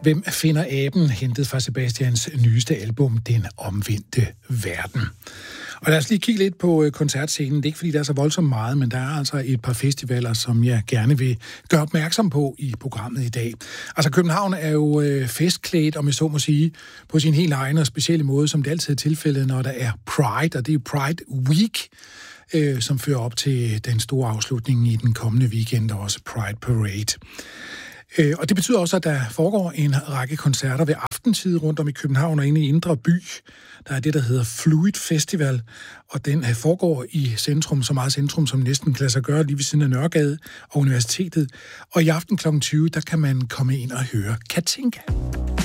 Hvem finder aben, hentet fra Sebastians nyeste album, Den omvendte verden. Og lad os lige kigge lidt på koncertscenen. Det er ikke, fordi der er så voldsomt meget, men der er altså et par festivaler, som jeg gerne vil gøre opmærksom på i programmet i dag. Altså, København er jo festklædt, om jeg så må sige, på sin helt egen og specielle måde, som det altid er tilfældet, når der er Pride, og det er Pride Week, som fører op til den store afslutning i den kommende weekend, og også Pride Parade. Og det betyder også, at der foregår en række koncerter ved aftentid rundt om i København og inde i Indre By. Der er det, der hedder Fluid Festival, og den foregår i centrum, så meget centrum, som næsten kan lade sig gøre, lige ved siden af Nørregade og Universitetet. Og i aften kl. 20, der kan man komme ind og høre Katinka.